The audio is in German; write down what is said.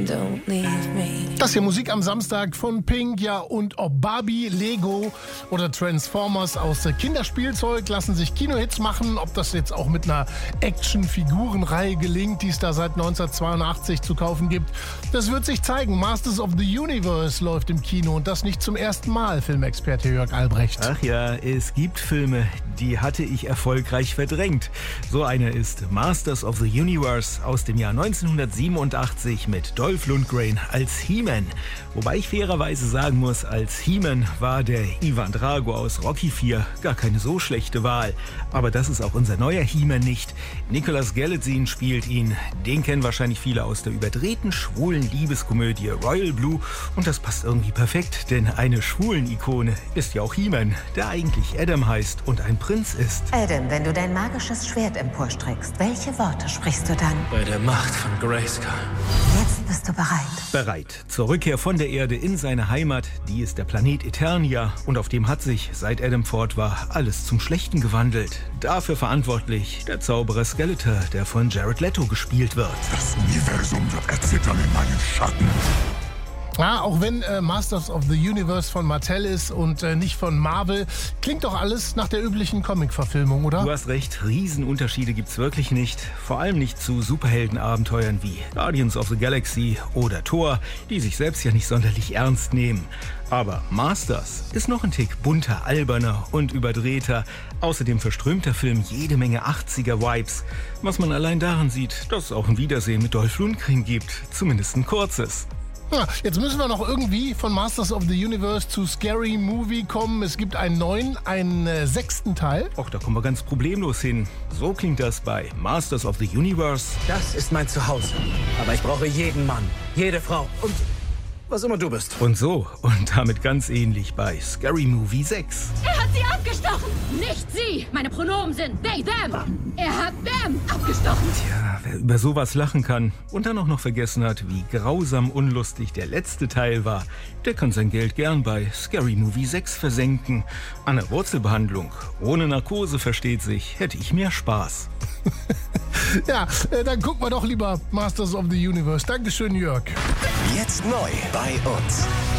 don't leave me. Das hier Musik am Samstag von Pink, ja, und ob Barbie, Lego oder Transformers aus Kinderspielzeug lassen sich Kinohits machen. Ob das jetzt auch mit einer Action-Figurenreihe gelingt, die es da seit 1982 zu kaufen gibt, das wird sich zeigen. Masters of the Universe läuft im Kino und das nicht zum ersten Mal, Filmexperte Jörg Albrecht. Ach ja, es gibt Filme, die hatte ich erfolgreich verdrängt. So einer ist Masters of the Universe aus dem Jahr 1987 mit Dolph Lundgren als He-Man. Wobei ich fairerweise sagen muss, als He-Man war der Ivan Drago aus Rocky IV gar keine so schlechte Wahl. Aber das ist auch unser neuer He-Man nicht. Nicholas Galitzine spielt ihn. Den kennen wahrscheinlich viele aus der überdrehten schwulen Liebeskomödie Royal Blue. Und das passt irgendwie perfekt, denn eine schwulen Ikone ist ja auch He-Man, der eigentlich Adam heißt und ein Prinz ist. Adam, wenn du dein magisches Schwert emporstreckst, welche Worte sprichst du dann? Bei der Macht von Grayskull. Jetzt bist du bereit. Bereit. Zur Rückkehr von der Erde in seine Heimat, die ist der Planet Eternia. Und auf dem hat sich, seit Adam fort war, alles zum Schlechten gewandelt. Dafür verantwortlich der Zauberer Skeletor, der von Jared Leto gespielt wird. Das Universum wird erzittern in meinen Schatten. Ja, auch wenn Masters of the Universe von Mattel ist und nicht von Marvel, klingt doch alles nach der üblichen Comic-Verfilmung, oder? Du hast recht, Riesenunterschiede gibt's wirklich nicht. Vor allem nicht zu Superheldenabenteuern wie Guardians of the Galaxy oder Thor, die sich selbst ja nicht sonderlich ernst nehmen. Aber Masters ist noch ein Tick bunter, alberner und überdrehter. Außerdem verströmt der Film jede Menge 80er-Vibes. Was man allein daran sieht, dass es auch ein Wiedersehen mit Dolph Lundgren gibt. Zumindest ein kurzes. Ja, jetzt müssen wir noch irgendwie von Masters of the Universe zu Scary Movie kommen. Es gibt einen neuen, einen 6. Teil. Och, da kommen wir ganz problemlos hin. So klingt das bei Masters of the Universe. Das ist mein Zuhause. Aber ich brauche jeden Mann, jede Frau und was immer du bist. Und so, und damit ganz ähnlich bei Scary Movie 6. Er hat sie abgestochen! Nicht sie! Meine Pronomen sind they, them! Er hat them abgestochen! Tja, wer über sowas lachen kann und dann auch noch vergessen hat, wie grausam unlustig der letzte Teil war, der kann sein Geld gern bei Scary Movie 6 versenken. An der Wurzelbehandlung, ohne Narkose versteht sich, hätte ich mehr Spaß. Ja, dann gucken wir doch lieber Masters of the Universe. Dankeschön, Jörg. Jetzt neu bei uns.